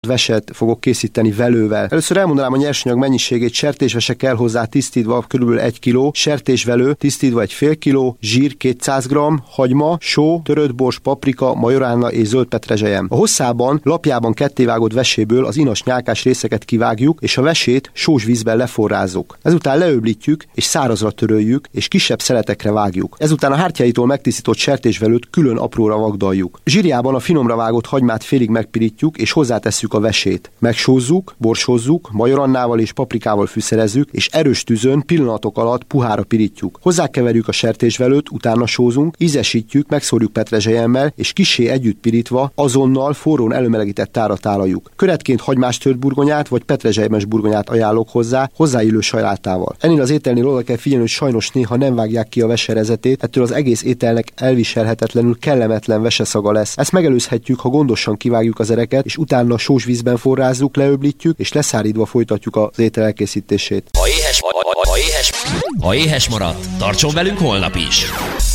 veset fogok készíteni velővel. Először elmondanám a nyersanyag mennyiségét. Sertésvese kell hozzá tisztítva kb. 1 kg, sertésvelő tisztítva egy fél kiló, zsír 200 g, hagyma, só, törött bors, paprika, majoránna és zöld petrezselyem. A hosszában, lapjában kettévágott veséből az inas nyálkás részeket kivágjuk, és a vesét sós vízben leforrázzuk. Ezután leöblítjük és szárazra töröljük, és kisebb szeletekre vágjuk. Ezután a hártyáitól megtisztított sertésvelőt külön apróra vagdaljuk. Zsírjában a finomra vágott hagymát félig megpirítjuk, és hozzátesszük a vesét. Megsózzuk, borsózzuk, majorannával és paprikával fűszerezzük, és erős tűzön pillanatok alatt puhára pirítjuk. Hozzákeverjük a sertésvelőt, utána sózunk, ízesítjük, megszórjuk petrezselyemmel, és kissé együtt pirítva azonnal forrón előmelegített tálra tálaljuk. Köretként hagymás tört burgonyát vagy petrezselymes burgonyát ajánlok hozzá, hozzáillő sajlátával. Ennél az ételnél oda kell figyelni, hogy sajnos néha nem vágják ki a veserezetét, ettől az egész ételnek elviselhetetlenül kellemetlen veseszaga lesz. Ezt megelőzhetjük, ha gondosan kivágjuk az ereket, és utána sós vízben forrázzuk, leöblítjük, és leszárítva folytatjuk az étel elkészítését. Ha éhes maradt, tartson velünk holnap is!